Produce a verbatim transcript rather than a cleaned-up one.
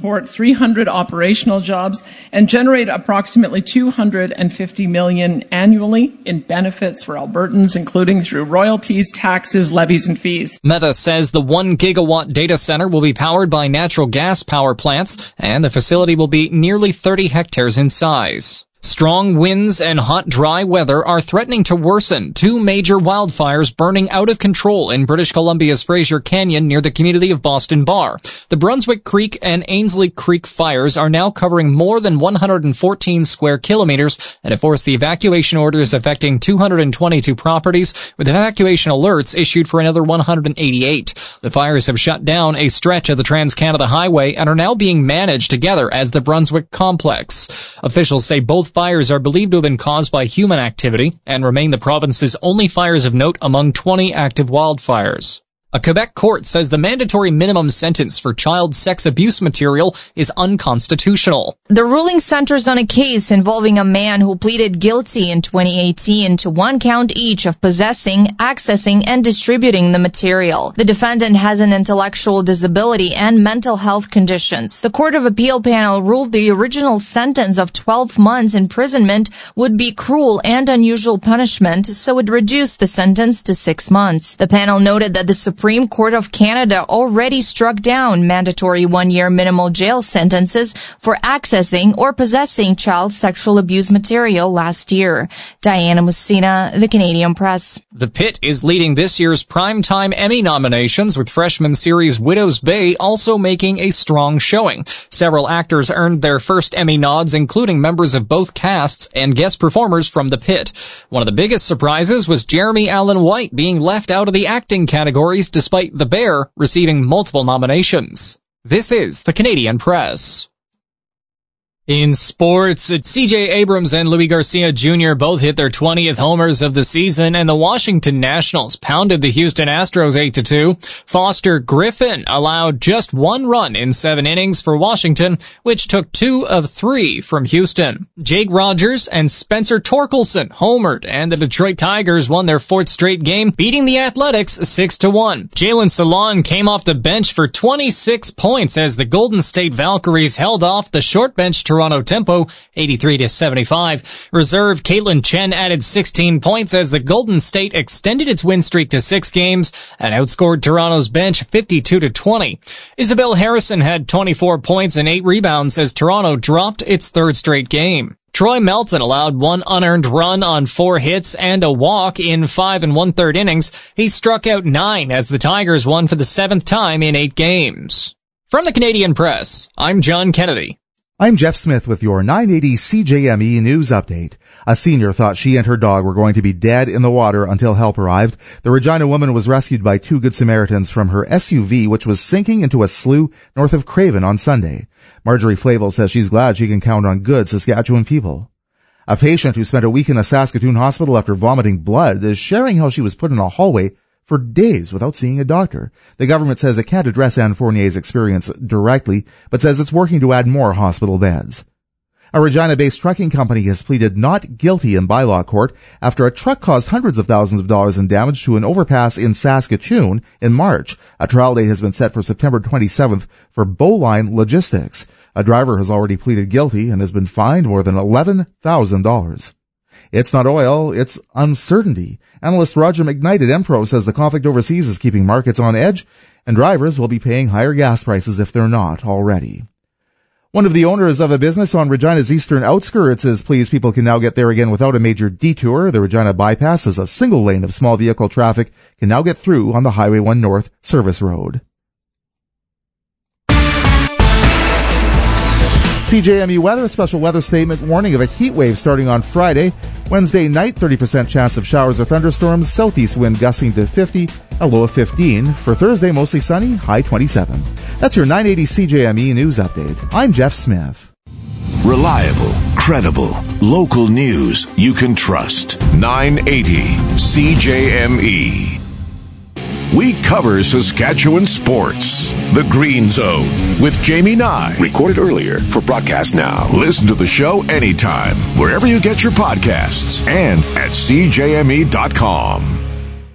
support three hundred operational jobs and generate approximately two hundred fifty million dollars annually in benefits for Albertans, including through royalties, taxes, levies, and fees. Meta says the one gigawatt data center will be powered by natural gas power plants, and the facility will be nearly thirty hectares in size. Strong winds and hot, dry weather are threatening to worsen two major wildfires burning out of control in British Columbia's Fraser Canyon near the community of Boston Bar. The Brunswick Creek and Ainsley Creek fires are now covering more than one hundred fourteen square kilometers and have forced the evacuation orders affecting two hundred twenty-two properties, with evacuation alerts issued for another one hundred eighty-eight. The fires have shut down a stretch of the Trans-Canada Highway and are now being managed together as the Brunswick Complex. Officials say both fires are believed to have been caused by human activity and remain the province's only fires of note among twenty active wildfires. A Quebec court says the mandatory minimum sentence for child sex abuse material is unconstitutional. The ruling centers on a case involving a man who pleaded guilty in twenty eighteen to one count each of possessing, accessing, and distributing the material. The defendant has an intellectual disability and mental health conditions. The Court of Appeal panel ruled the original sentence of twelve months imprisonment would be cruel and unusual punishment, so it reduced the sentence to six months. The panel noted that the Supreme Supreme Court of Canada already struck down mandatory one-year minimal jail sentences for accessing or possessing child sexual abuse material last year. Diana Mussina, The Canadian Press. The Pit is leading this year's Primetime Emmy nominations, with freshman series Widow's Bay also making a strong showing. Several actors earned their first Emmy nods, including members of both casts and guest performers from The Pit. One of the biggest surprises was Jeremy Allen White being left out of the acting categories despite The Bear receiving multiple nominations. This is The Canadian Press. In sports, C J Abrams and Luis Garcia Junior both hit their twentieth homers of the season, and the Washington Nationals pounded the Houston Astros eight to two. Foster Griffin allowed just one run in seven innings for Washington, which took two of three from Houston. Jake Rogers and Spencer Torkelson homered, and the Detroit Tigers won their fourth straight game, beating the Athletics six to one. Jalen Salon came off the bench for twenty-six points as the Golden State Valkyries held off the short bench Toronto Tempo eighty-three to seventy-five. Reserve Caitlin Chen added sixteen points as the Golden State extended its win streak to six games and outscored Toronto's bench fifty-two to twenty. Isabel Harrison had twenty-four points and eight rebounds as Toronto dropped its third straight game. Troy Melton allowed one unearned run on four hits and a walk in five and one-third innings. He struck out nine as the Tigers won for the seventh time in eight games. From the Canadian Press, I'm John Kennedy. I'm Jeff Smith with your nine eighty C J M E News Update. A senior thought she and her dog were going to be dead in the water until help arrived. The Regina woman was rescued by two Good Samaritans from her S U V, which was sinking into a slough north of Craven on Sunday. Marjorie Flavel says she's glad she can count on good Saskatchewan people. A patient who spent a week in a Saskatoon hospital after vomiting blood is sharing how she was put in a hallway for days without seeing a doctor. The government says it can't address Anne Fournier's experience directly, but says it's working to add more hospital beds. A Regina-based trucking company has pleaded not guilty in bylaw court after a truck caused hundreds of thousands of dollars in damage to an overpass in Saskatoon in March. A trial date has been set for September twenty-seventh for Bowline Logistics. A driver has already pleaded guilty and has been fined more than eleven thousand dollars. It's not oil, it's uncertainty. Analyst Roger McKnight at Empro says the conflict overseas is keeping markets on edge, and drivers will be paying higher gas prices if they're not already. One of the owners of a business on Regina's eastern outskirts is pleased people can now get there again without a major detour. The Regina bypass is a single lane of small vehicle traffic can now get through on the Highway one North service road. C J M E weather, special weather statement warning of a heat wave starting on Friday. Wednesday night, thirty percent chance of showers or thunderstorms, southeast wind gusting to fifty, a low of fifteen. For Thursday, mostly sunny, high twenty-seven. That's your nine eighty C J M E News Update. I'm Jeff Smith. Reliable, credible, local news you can trust. nine eighty C J M E. We cover Saskatchewan sports. The Green Zone with Jamie Nye. Recorded earlier for broadcast now. Listen to the show anytime, wherever you get your podcasts, and at C J M E dot com.